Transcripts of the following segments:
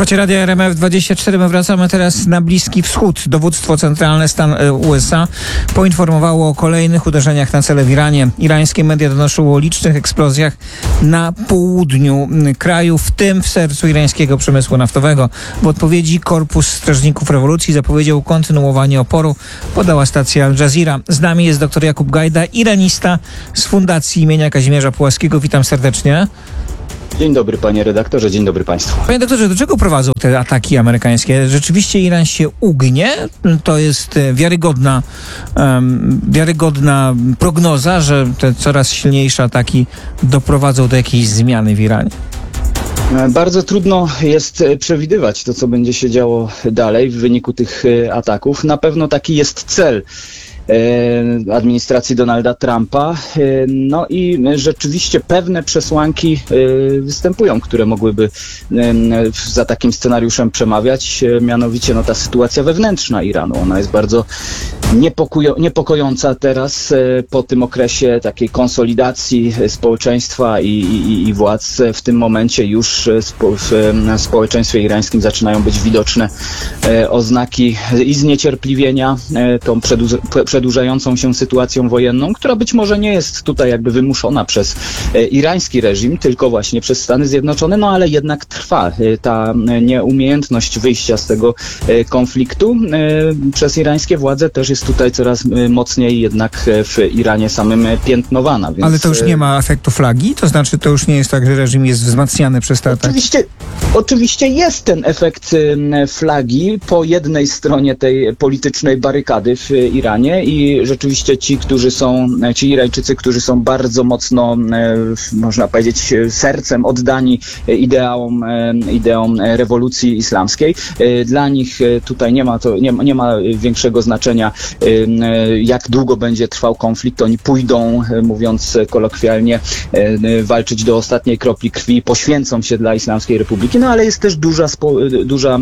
Słuchajcie, Radia RMF24, my wracamy teraz na Bliski Wschód. Dowództwo centralne USA poinformowało o kolejnych uderzeniach na cele w Iranie. Irańskie media donoszą o licznych eksplozjach na południu kraju, w tym w sercu irańskiego przemysłu naftowego. W odpowiedzi Korpus Strażników Rewolucji zapowiedział kontynuowanie oporu, podała stacja Al Jazeera. Z nami jest dr Jakub Gajda, iranista z Fundacji imienia Kazimierza Pułaskiego. Witam serdecznie. Dzień dobry, panie redaktorze, dzień dobry państwu. Panie doktorze, do czego prowadzą te ataki amerykańskie? Rzeczywiście Iran się ugnie? To jest wiarygodna prognoza, że te coraz silniejsze ataki doprowadzą do jakiejś zmiany w Iranie? Bardzo trudno jest przewidywać to, co będzie się działo dalej w wyniku tych ataków. Na pewno taki jest cel administracji Donalda Trumpa. No i rzeczywiście pewne przesłanki występują, które mogłyby za takim scenariuszem przemawiać. Mianowicie ta sytuacja wewnętrzna Iranu. Ona jest bardzo niepokojąca teraz po tym okresie takiej konsolidacji społeczeństwa i władz. W tym momencie już w społeczeństwie irańskim zaczynają być widoczne oznaki i zniecierpliwienia tą przedłużającą się sytuacją wojenną, która być może nie jest tutaj jakby wymuszona przez irański reżim, tylko właśnie przez Stany Zjednoczone, no ale jednak trwa ta nieumiejętność wyjścia z tego konfliktu przez irańskie władze też jest tutaj coraz mocniej jednak w Iranie samym piętnowana. Więc... Ale to już nie ma efektu flagi? To znaczy to już nie jest tak, że reżim jest wzmacniany przez te ataki? Oczywiście jest ten efekt flagi po jednej stronie tej politycznej barykady w Iranie i rzeczywiście ci Irańczycy, którzy są bardzo mocno, można powiedzieć, sercem oddani ideom rewolucji islamskiej. Dla nich tutaj nie ma większego znaczenia, jak długo będzie trwał konflikt. Oni pójdą, mówiąc kolokwialnie, walczyć do ostatniej kropli krwi, poświęcą się dla Islamskiej Republiki, no ale jest też duża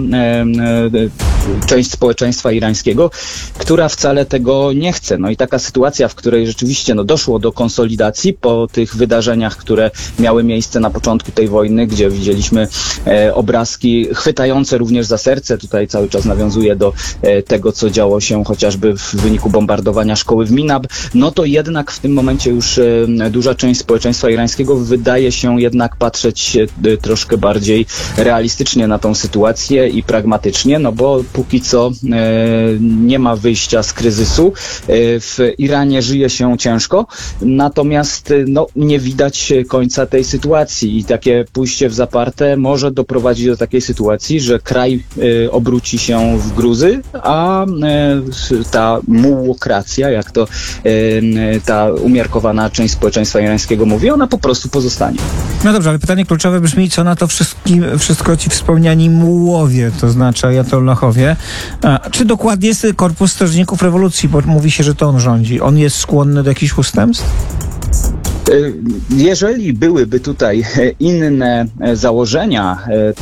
część społeczeństwa irańskiego, która wcale tego nie chce. No i taka sytuacja, w której rzeczywiście doszło do konsolidacji po tych wydarzeniach, które miały miejsce na początku tej wojny, gdzie widzieliśmy obrazki chwytające również za serce. Tutaj cały czas nawiązuje do tego, co działo się chociażby w wyniku bombardowania szkoły w Minab. No to jednak w tym momencie już duża część społeczeństwa irańskiego wydaje się jednak patrzeć troszkę bardziej realistycznie na tą sytuację i pragmatycznie, no bo póki co nie ma wyjścia z kryzysu. W Iranie żyje się ciężko, natomiast nie widać końca tej sytuacji i takie pójście w zaparte może doprowadzić do takiej sytuacji, że kraj obróci się w gruzy, a ta mułokracja, jak to ta umiarkowana część społeczeństwa irańskiego mówi, ona po prostu pozostanie. No dobrze, ale pytanie kluczowe brzmi, co na to wszystko ci wspomniani mułowie, to znaczy ajatollahowie. Czy dokładnie jest Korpus Strażników Rewolucji, bo mówi się, że to on rządzi. On jest skłonny do jakichś ustępstw? Jeżeli byłyby tutaj inne założenia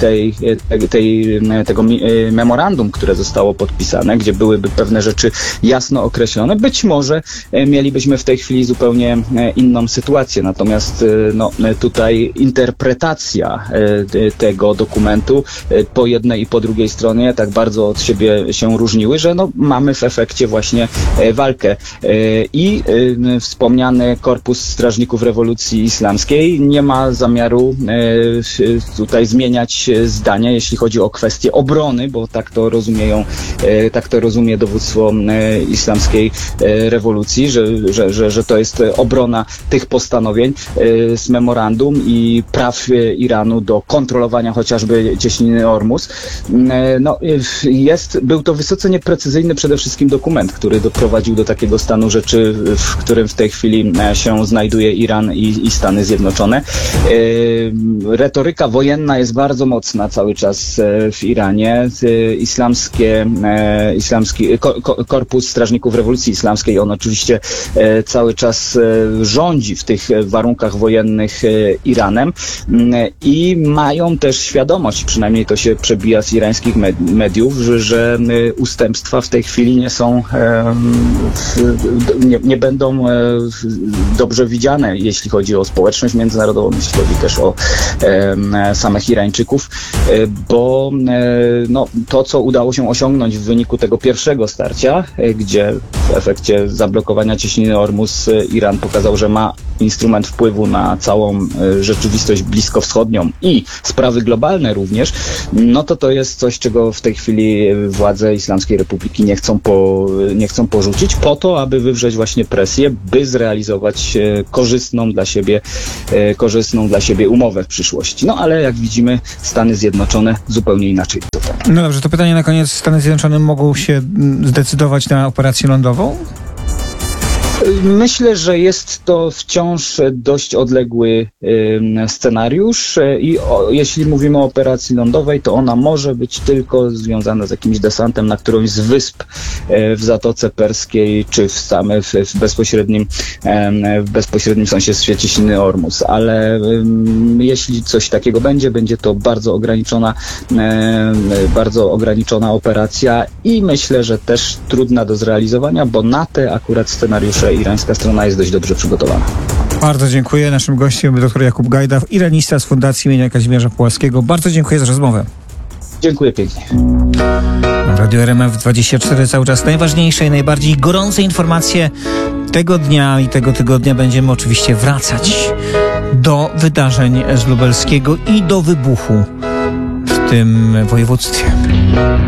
tego memorandum, które zostało podpisane, gdzie byłyby pewne rzeczy jasno określone, być może mielibyśmy w tej chwili zupełnie inną sytuację. Natomiast tutaj interpretacja tego dokumentu po jednej i po drugiej stronie tak bardzo od siebie się różniły, że mamy w efekcie właśnie walkę. I wspomniany Korpus Strażników Rewolucji Islamskiej nie ma zamiaru tutaj zmieniać zdania, jeśli chodzi o kwestię obrony, bo tak to rozumie dowództwo Islamskiej Rewolucji, że to jest obrona tych postanowień z memorandum i praw Iranu do kontrolowania chociażby cieśniny Ormus. Był to wysoce nieprecyzyjny przede wszystkim dokument, który doprowadził do takiego stanu rzeczy, w którym w tej chwili się znajduje Iran i Stany Zjednoczone. Retoryka wojenna jest bardzo mocna cały czas w Iranie. Korpus Strażników Rewolucji Islamskiej, on oczywiście cały czas rządzi w tych warunkach wojennych Iranem i mają też świadomość, przynajmniej to się przebija z irańskich mediów, że ustępstwa w tej chwili nie będą dobrze widziane jeśli chodzi o społeczność międzynarodową, jeśli chodzi też o samych Irańczyków, bo no, to, co udało się osiągnąć w wyniku tego pierwszego starcia, gdzie w efekcie zablokowania cieśniny Ormus Iran pokazał, że ma instrument wpływu na całą rzeczywistość bliskowschodnią i sprawy globalne również, no to jest coś, czego w tej chwili władze Islamskiej Republiki nie chcą porzucić po to, aby wywrzeć właśnie presję, by zrealizować korzystną dla siebie umowę w przyszłości. No ale jak widzimy, Stany Zjednoczone zupełnie inaczej do tego. No dobrze, to pytanie na koniec. Stany Zjednoczone mogą się zdecydować na operację lądową? Myślę, że jest to wciąż dość odległy scenariusz i jeśli mówimy o operacji lądowej, to ona może być tylko związana z jakimś desantem na którąś z wysp w Zatoce Perskiej, czy w bezpośrednim sąsiedztwie cieśniny Ormus. Ale jeśli coś takiego będzie to bardzo ograniczona operacja i myślę, że też trudna do zrealizowania, bo na te akurat scenariusze irańska strona jest dość dobrze przygotowana. Bardzo dziękuję. Naszym gościem był dr Jakub Gajda, iranista z Fundacji im. Kazimierza Pułaskiego. Bardzo dziękuję za rozmowę. Dziękuję pięknie. Radio RMF24 cały czas najważniejsze i najbardziej gorące informacje tego dnia i tego tygodnia. Będziemy oczywiście wracać do wydarzeń z Lubelskiego i do wybuchu w tym województwie.